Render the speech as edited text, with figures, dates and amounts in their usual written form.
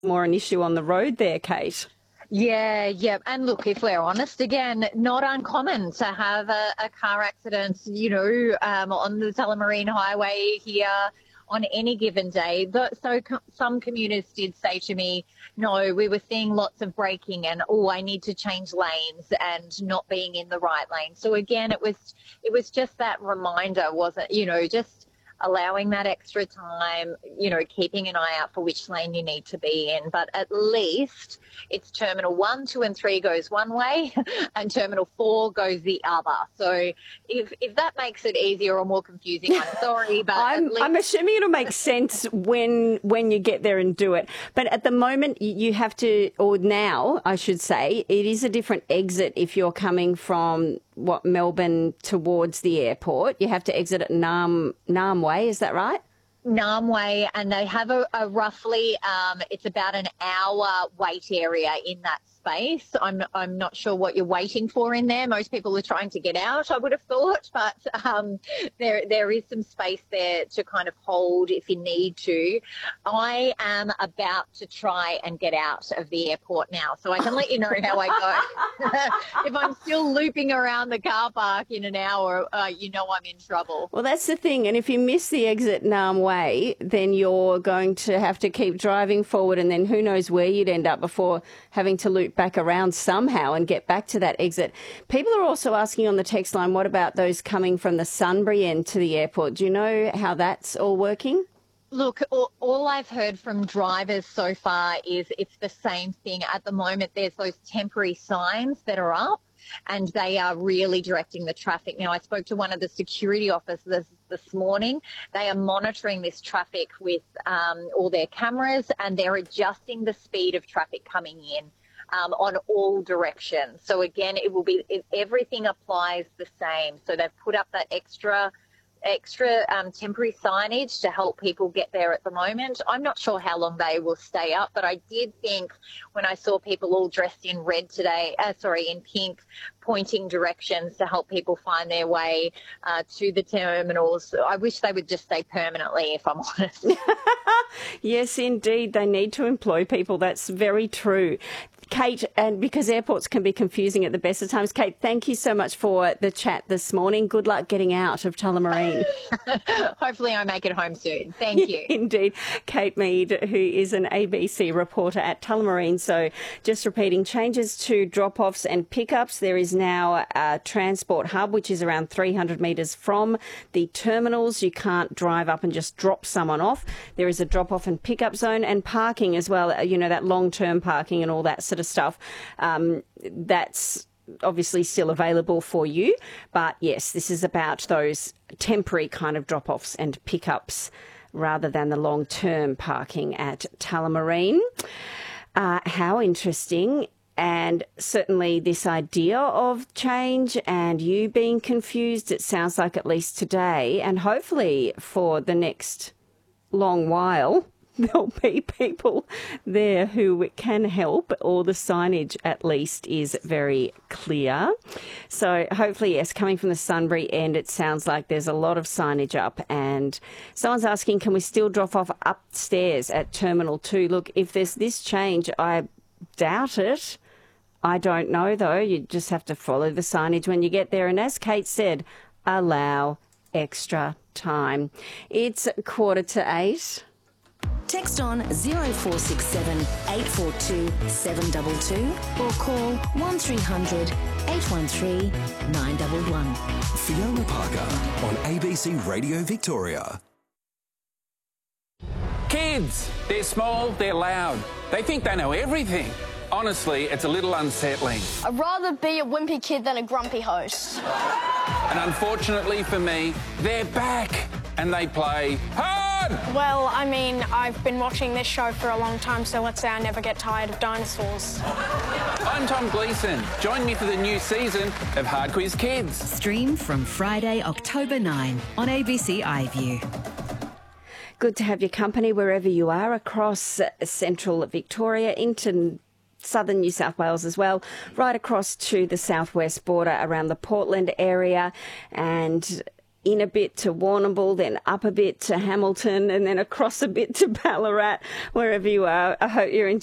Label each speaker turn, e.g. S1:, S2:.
S1: more an issue on the road there, Kate.
S2: Yeah. And look, if we're honest, again, not uncommon to have a car accident, on the Tullamarine Highway here on any given day. Some commuters did say to me, no, we were seeing lots of braking and, I need to change lanes and not being in the right lane. So again, it was just that reminder, wasn't, just allowing that extra time, keeping an eye out for which lane you need to be in. But at least it's Terminal 1, 2 and 3 goes one way and Terminal 4 goes the other. So if that makes it easier or more confusing, I'm sorry. But
S1: I'm assuming it'll make sense when you get there and do it. But at the moment you have to, or now I should say, it is a different exit if you're coming from Melbourne towards the airport. You have to exit at Naarm Way, is that right?
S2: Naarm Way, and they have a roughly, it's about an hour wait area in that space. I'm not sure what you're waiting for in there. Most people are trying to get out, I would have thought, but there is some space there to kind of hold if you need to. I am about to try and get out of the airport now, so I can let you know how I go. If I'm still looping around the car park in an hour, I'm in trouble.
S1: Well, that's the thing, and if you miss the exit Naarm Way, then you're going to have to keep driving forward, and then who knows where you'd end up before having to loop back around somehow and get back to that exit. People are also asking on the text line, what about those coming from the Sunbury end to the airport? Do you know how that's all working?
S2: Look, all I've heard from drivers so far is it's the same thing. At the moment, there's those temporary signs that are up, and they are really directing the traffic. Now, I spoke to one of the security officers this morning. They are monitoring this traffic with all their cameras, and they're adjusting the speed of traffic coming in on all directions. So again, everything applies the same. So they've put up that extra temporary signage to help people get there at the moment. I'm not sure how long they will stay up, but I did think when I saw people all dressed in red today, in pink, pointing directions to help people find their way to the terminals. I wish they would just stay permanently, if I'm honest.
S1: Yes, indeed. They need to employ people. That's very true. Kate, and because airports can be confusing at the best of times, Kate, thank you so much for the chat this morning. Good luck getting out of Tullamarine.
S2: Hopefully I make it home soon. Thank you.
S1: Indeed. Kate Mead, who is an ABC reporter at Tullamarine. So just repeating, changes to drop-offs and pickups. There is now a transport hub, which is around 300 metres from the terminals. You can't drive up and just drop someone off. There is a drop-off and pickup zone, and parking as well, that long-term parking and all that sort of stuff. That's obviously still available for you. But yes, this is about those temporary kind of drop-offs and pickups rather than the long-term parking at Tullamarine. How interesting. And certainly this idea of change and you being confused, it sounds like at least today, and hopefully for the next long while, there'll be people there who can help, or the signage at least is very clear. So hopefully, yes, coming from the Sunbury end, it sounds like there's a lot of signage up, and someone's asking, can we still drop off upstairs at Terminal 2? Look, if there's this change, I doubt it. I don't know, though. You just have to follow the signage when you get there. And as Kate said, allow extra time. It's 7:15.
S3: Text on 0467 842 722 or call 1300 813 911.
S4: Fiona Parker on ABC Radio Victoria.
S5: Kids, they're small, they're loud. They think they know everything. Honestly, it's a little unsettling.
S6: I'd rather be a wimpy kid than a grumpy host.
S5: And unfortunately for me, they're back and they play hard.
S6: Well, I mean, I've been watching this show for a long time, so let's say I never get tired of dinosaurs.
S5: I'm Tom Gleeson. Join me for the new season of Hard Quiz Kids.
S7: Stream from Friday, October 9 on ABC iView.
S1: Good to have your company wherever you are across central Victoria into southern New South Wales as well, right across to the southwest border around the Portland area, and in a bit to Warrnambool, then up a bit to Hamilton, and then across a bit to Ballarat, wherever you are. I hope you're enjoying